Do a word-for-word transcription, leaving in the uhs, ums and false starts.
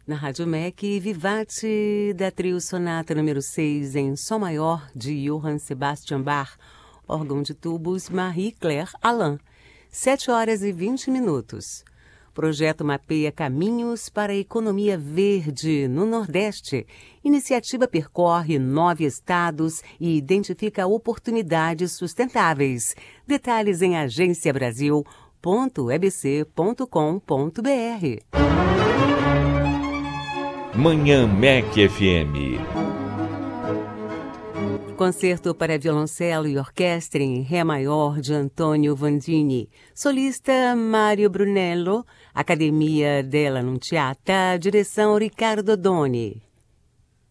Na Rádio M E C, Vivace, da trio Sonata número seis em Sol Maior, de Johann Sebastian Bach, órgão de tubos Marie-Claire Alain, sete horas e vinte minutos. Projeto mapeia caminhos para a economia verde no Nordeste. Iniciativa percorre nove estados e identifica oportunidades sustentáveis. Detalhes em agência brasil ponto e b c ponto com ponto b r. Manhã M E C F M. Concerto para violoncelo e orquestra em Ré maior de Antônio Vandini. Solista Mário Brunello. Academia della Nunziata. Direção Riccardo Doni.